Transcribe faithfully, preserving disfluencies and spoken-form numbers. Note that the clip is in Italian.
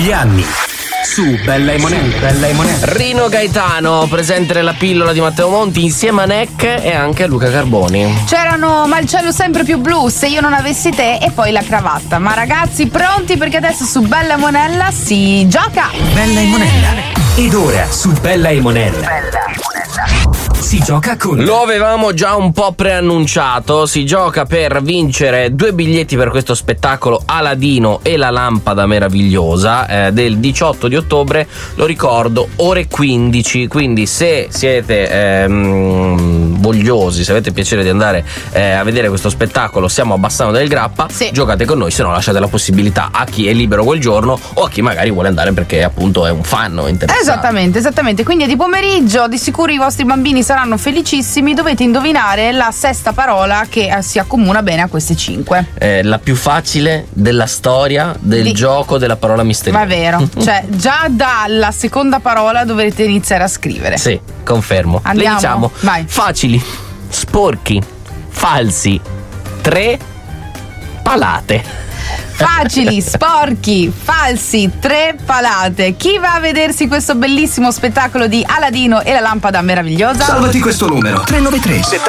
degli anni. Su Bella e Monella, Bella e Monella. Rino Gaetano, presente nella pillola di Matteo Monti insieme a Neck e anche a Luca Carboni. C'erano Ma il cielo sempre più blu, Se io non avessi te e poi La cravatta. Ma ragazzi, pronti perché adesso su Bella e Monella si gioca. Bella e Monella. Ed ora su Bella e Monella. Bella e Monella. Si gioca con. Lo avevamo già un po' preannunciato. Si gioca per vincere due biglietti per questo spettacolo Aladino e la lampada meravigliosa eh, del diciotto di ottobre. Lo ricordo, ore quindici. Quindi se siete ehm, vogliosi, se avete piacere di andare eh, a vedere questo spettacolo, siamo a Bassano del Grappa. Sì. Giocate con noi, se no lasciate la possibilità a chi è libero quel giorno o a chi magari vuole andare perché appunto è un fan o interessato. Esattamente, esattamente. Quindi è di pomeriggio, di sicuro i vostri bambini saranno felicissimi. Dovete indovinare la sesta parola che eh, si accomuna bene a queste cinque. Eh, la più facile della storia del Di- gioco della parola misteriosa. Ma è vero, cioè già dalla seconda parola dovete iniziare a scrivere. Sì, confermo. Andiamo? Le diciamo Vai. facili, sporchi, falsi, tre palate. Facili, sporchi, falsi, tre palate. Chi va a vedersi questo bellissimo spettacolo di Aladino e la lampada meravigliosa? Salvati questo numero tre nove tre